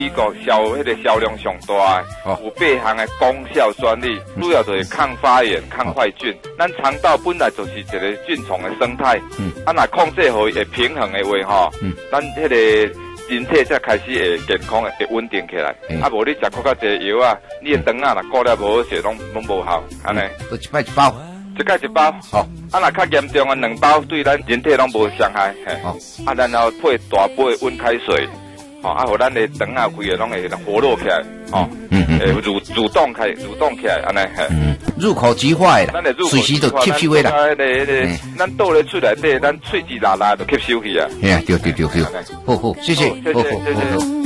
美国迄个销量上大的，有8项的功效专利，主要就是抗发炎、抗坏菌。咱肠道本来就是一个菌丛的生态，啊，若控制好会平衡的话吼，咱迄个人体才开始会健康会稳定起来。啊，无你食较侪药啊，你的肠啊若顾了无好势，拢无效，安尼。 一摆一包。 一盖一包，好，啊，若较严重的2包，对咱人体拢无伤害，嘿，啊，然后配大杯温开水，啊，互咱的肠啊开个拢会活络起来，会蠕动起来，安尼，嘿， 入口即化的，随时就吸收的啦。 咱倒咧喙内底，咱喙齿拉拉就吸收去啊。 哎呀，对，好，谢谢，好。